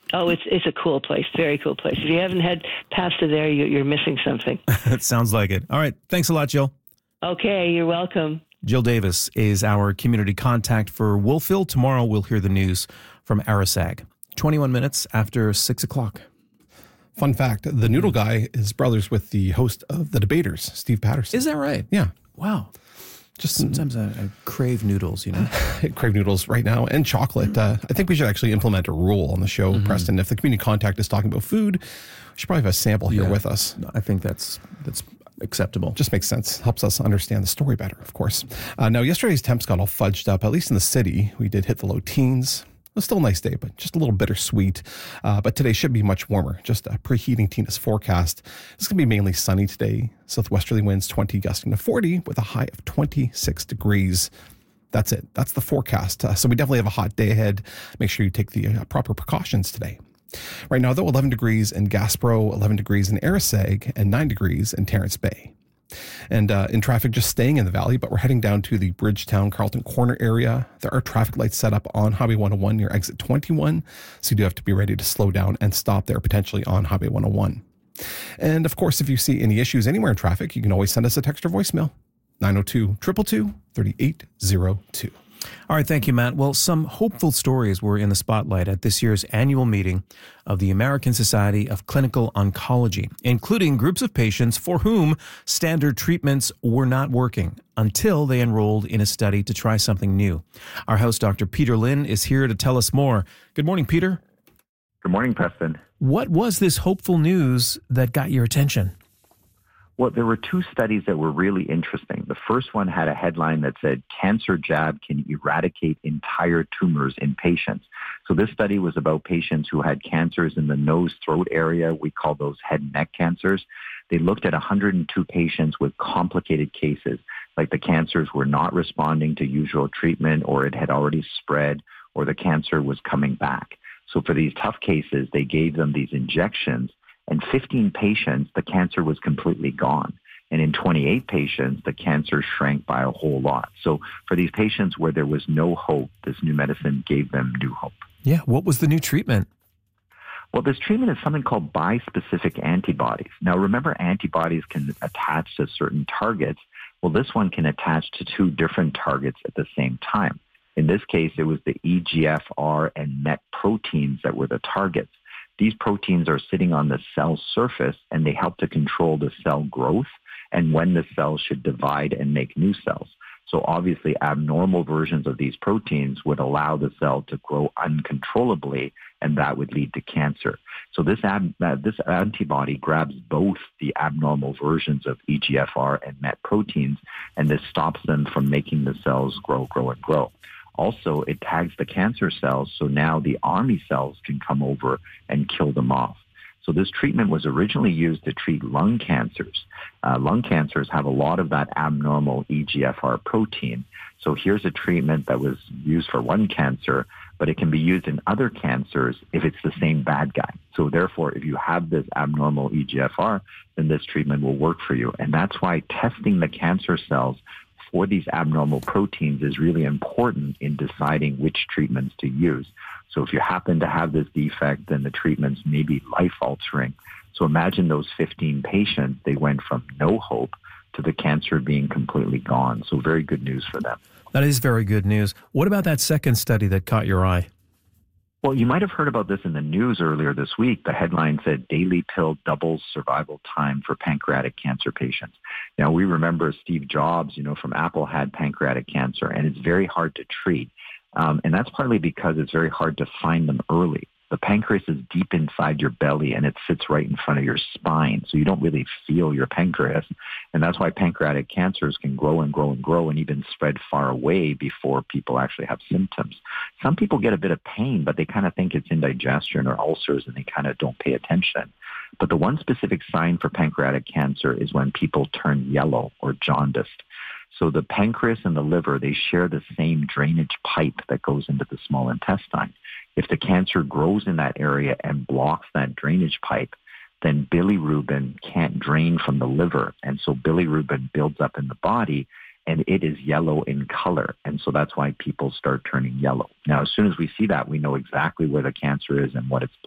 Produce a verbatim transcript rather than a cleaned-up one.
Oh, it's it's a cool place, very cool place. If you haven't had pasta there, you, you're missing something. It sounds like it. All right. Thanks a lot, Jill. Okay, you're welcome. Jill Davis is our community contact for Wolfville. Tomorrow we'll hear the news from Arisag. twenty-one minutes after six o'clock. Fun fact, the Noodle Guy is brothers with the host of The Debaters, Steve Patterson. Is that right? Yeah. Wow. Just sometimes I, I crave noodles, you know. Crave noodles right now and chocolate. Uh, I think we should actually implement a rule on the show, mm-hmm. Preston. If the community contact is talking about food, we should probably have a sample here yeah. with us. I think that's that's acceptable. Just makes sense. Helps us understand the story better, of course. Uh, now, yesterday's temps got all fudged up, at least in the city. We did hit the low teens. It was still a nice day, but just a little bittersweet. Uh, but today should be much warmer. Just a preheating Tina's forecast. It's going to be mainly sunny today. Southwesterly winds twenty, gusting to forty with a high of twenty-six degrees. That's it. That's the forecast. Uh, so we definitely have a hot day ahead. Make sure you take the uh, proper precautions today. Right now, though, eleven degrees in Gaspereau, eleven degrees in Arisag, and nine degrees in Terrence Bay. And uh, in traffic, just staying in the valley, but we're heading down to the Bridgetown Carlton Corner area. There are traffic lights set up on Highway one oh one near exit twenty-one, so you do have to be ready to slow down and stop there potentially on Highway one oh one. And of course, if you see any issues anywhere in traffic, you can always send us a text or voicemail, nine oh two, two two two, three eight zero two. All right, thank you, Matt. Well, some hopeful stories were in the spotlight at this year's annual meeting of the American Society of Clinical Oncology, including groups of patients for whom standard treatments were not working until they enrolled in a study to try something new. Our host, Doctor Peter Lynn, is here to tell us more. Good morning, Peter. Good morning, Preston. What was this hopeful news that got your attention? Well, there were two studies that were really interesting. The first one had a headline that said, "Cancer jab can eradicate entire tumors in patients." So this study was about patients who had cancers in the nose-throat area. We call those head and neck cancers. They looked at one hundred two patients with complicated cases, like the cancers were not responding to usual treatment, or it had already spread, or the cancer was coming back. So for these tough cases, they gave them these injections. In fifteen patients, the cancer was completely gone. And in twenty-eight patients, the cancer shrank by a whole lot. So for these patients where there was no hope, this new medicine gave them new hope. Yeah. What was the new treatment? Well, this treatment is something called bispecific antibodies. Now, remember, antibodies can attach to certain targets. Well, this one can attach to two different targets at the same time. In this case, it was the E G F R and MET proteins that were the targets. These proteins are sitting on the cell surface, and they help to control the cell growth and when the cells should divide and make new cells. So obviously, abnormal versions of these proteins would allow the cell to grow uncontrollably, and that would lead to cancer. So this ab- uh, this antibody grabs both the abnormal versions of E G F R and MET proteins, and this stops them from making the cells grow, grow, and grow. Also, it tags the cancer cells, so now the army cells can come over and kill them off. So this treatment was originally used to treat lung cancers. Uh, lung cancers have a lot of that abnormal E G F R protein. So here's a treatment that was used for one cancer, but it can be used in other cancers if it's the same bad guy. So therefore, if you have this abnormal E G F R, then this treatment will work for you. And that's why testing the cancer cells for these abnormal proteins is really important in deciding which treatments to use. So if you happen to have this defect, then the treatments may be life-altering. So imagine those fifteen patients, they went from no hope to the cancer being completely gone. So very good news for them. That is very good news. What about that second study that caught your eye? Well, you might have heard about this in the news earlier this week. The headline said, "Daily pill doubles survival time for pancreatic cancer patients." Now, we remember Steve Jobs, you know, from Apple had pancreatic cancer, and it's very hard to treat. Um, and that's partly because it's very hard to find them early. The pancreas is deep inside your belly, and it sits right in front of your spine, so you don't really feel your pancreas. And that's why pancreatic cancers can grow and grow and grow and even spread far away before people actually have symptoms. Some people get a bit of pain, but they kind of think it's indigestion or ulcers, and they kind of don't pay attention. But the one specific sign for pancreatic cancer is when people turn yellow or jaundiced. So the pancreas and the liver, they share the same drainage pipe that goes into the small intestine. If the cancer grows in that area and blocks that drainage pipe, then bilirubin can't drain from the liver. And so bilirubin builds up in the body, and it is yellow in color. And so that's why people start turning yellow. Now, as soon as we see that, we know exactly where the cancer is and what it's